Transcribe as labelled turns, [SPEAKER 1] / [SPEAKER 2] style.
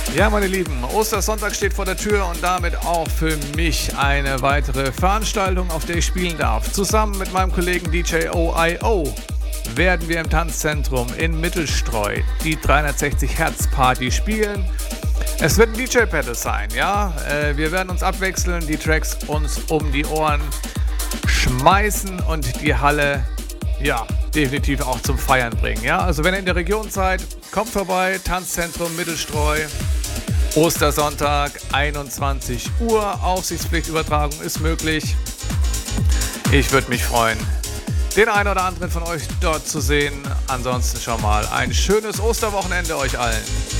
[SPEAKER 1] Ja, meine Lieben, Ostersonntag steht vor der Tür und damit auch für mich eine weitere Veranstaltung, auf der ich spielen darf. Zusammen mit meinem Kollegen DJ OIO werden wir im Tanzzentrum in Mittelstreu die 360 Hertz Party spielen. Es wird ein DJ-Battle sein, ja. Wir werden uns abwechseln, die Tracks uns um die Ohren schmeißen und die Halle, ja, definitiv auch zum Feiern bringen, ja. Also wenn ihr in der Region seid, kommt vorbei, Tanzzentrum Mittelstreu. Ostersonntag, 21 Uhr, Aufsichtspflichtübertragung ist möglich. Ich würde mich freuen, den einen oder anderen von euch dort zu sehen. Ansonsten schon mal ein schönes Osterwochenende euch allen.